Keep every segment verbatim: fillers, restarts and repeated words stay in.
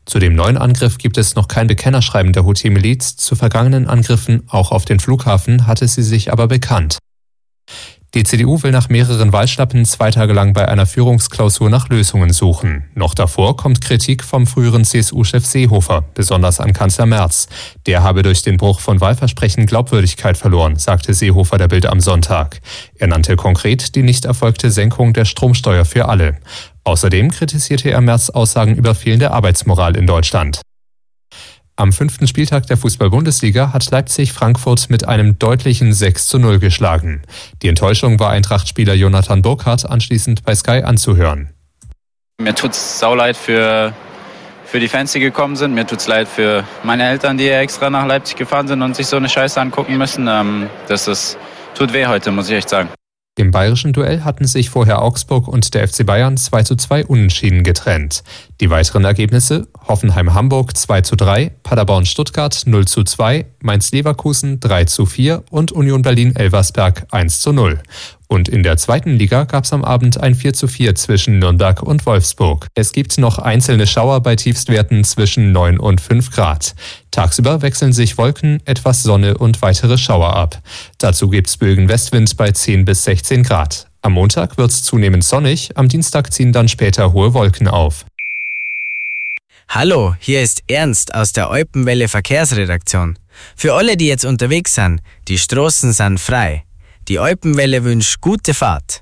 Zu dem neuen Angriff gibt es noch kein Bekennerschreiben der Houthi-Miliz. Zu vergangenen Angriffen, auch auf den Flughafen, hatte sie sich aber bekannt. Die C D U will nach mehreren Wahlschlappen zwei Tage lang bei einer Führungsklausur nach Lösungen suchen. Noch davor kommt Kritik vom früheren C S U-Chef Seehofer, besonders an Kanzler Merz. Der habe durch den Bruch von Wahlversprechen Glaubwürdigkeit verloren, sagte Seehofer der Bild am Sonntag. Er nannte konkret die nicht erfolgte Senkung der Stromsteuer für alle. Außerdem kritisierte er Merz' Aussagen über fehlende Arbeitsmoral in Deutschland. Am fünften Spieltag der Fußball-Bundesliga hat Leipzig Frankfurt mit einem deutlichen sechs zu null geschlagen. Die Enttäuschung war Eintracht-Spieler Jonathan Burkhardt anschließend bei Sky anzuhören. Mir tut's sauleid für, für die Fans, die gekommen sind. Mir tut's leid für meine Eltern, die extra nach Leipzig gefahren sind und sich so eine Scheiße angucken müssen. Das ist, tut weh heute, muss ich echt sagen. Im bayerischen Duell hatten sich vorher Augsburg und der F C Bayern zwei zu zwei unentschieden getrennt. Die weiteren Ergebnisse: Hoffenheim-Hamburg zwei zu drei, Paderborn-Stuttgart null zu zwei, Mainz-Leverkusen drei zu vier und Union Berlin-Elversberg eins zu null. Und in der zweiten Liga gab es am Abend ein vier zu vier zwischen Nürnberg und Wolfsburg. Es gibt noch einzelne Schauer bei Tiefstwerten zwischen neun und fünf Grad. Tagsüber wechseln sich Wolken, etwas Sonne und weitere Schauer ab. Dazu gibt's Bögen Westwind bei zehn bis sechzehn Grad. Am Montag wird's zunehmend sonnig, am Dienstag ziehen dann später hohe Wolken auf. Hallo, hier ist Ernst aus der Alpenwelle Verkehrsredaktion. Für alle, die jetzt unterwegs sind, die Straßen sind frei. Die Alpenwelle wünscht gute Fahrt.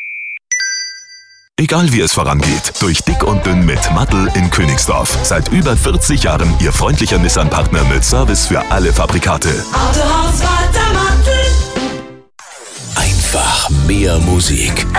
Egal wie es vorangeht, durch dick und dünn mit Mattl in Königsdorf. Seit über vierzig Jahren Ihr freundlicher Nissan-Partner mit Service für alle Fabrikate. Autohaus Walter Mattl. Einfach mehr Musik.